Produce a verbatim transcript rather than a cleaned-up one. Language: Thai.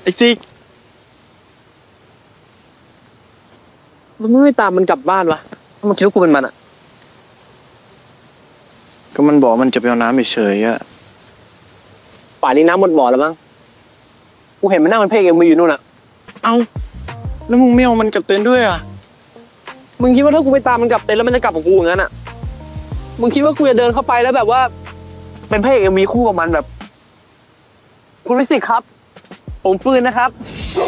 อ้ซิกมันไม่ตามมันกลับบ้านวะมันคิดว่ากูเป็นมันอะก็มันบอกมันจะไปเอาน้ำเฉยๆอะป่านนี้น้ำหมดบ่อแล้วมั้งกูเห็นมันนั่งมันเพลงเอ็มวีอยู่นู่นอะเอาแล้วมึงไม่เอามันกลับเต็นท์ด้วยอะมึงคิดว่าถ้ากูไปตามมันกลับเต็นท์แล้วมันจะกลับกับกูอย่างนั้นอะมึงคิดว่ากูจะเดินเข้าไปแล้วแบบว่าเป็นพระเอกเอ็มวีคู่กับมันแบบคุณวิสิกครับผมฟื้นนะครับ